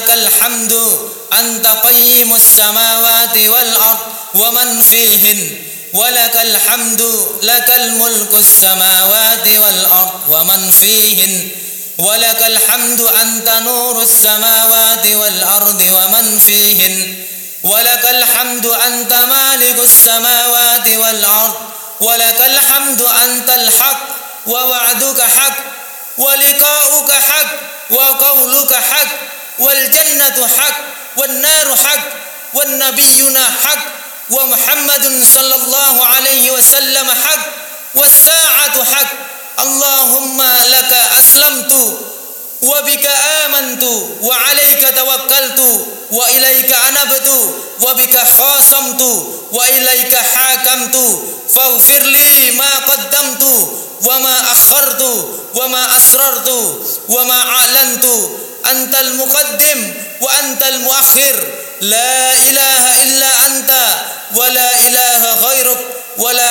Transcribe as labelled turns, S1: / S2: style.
S1: لك الحمد أنت قيم السماوات والأرض ومن فيهن ولك الحمد لك الملك السماوات والأرض ومن فيهن ولك الحمد أنت نور السماوات والأرض ومن فيهن ولك الحمد أنت مالك السماوات والأرض ولك الحمد أنت الحق ووعدك حق ولقاؤك حق وقولك حق والجنة حق والنار حق والنبينا حق ومحمد صلى الله عليه وسلم حق والساعة حق. اللهم لك أسلمت وبك آمنت وعليك توكلت وإليك أنبت وبك خاصمت وإليك حاكمت فاغفر لي ما قدمت وما أخرت وما أسررت وما أعلنت أنت المقدم وأنت المؤخر لا إله إلا أنت ولا إله غيرك ولا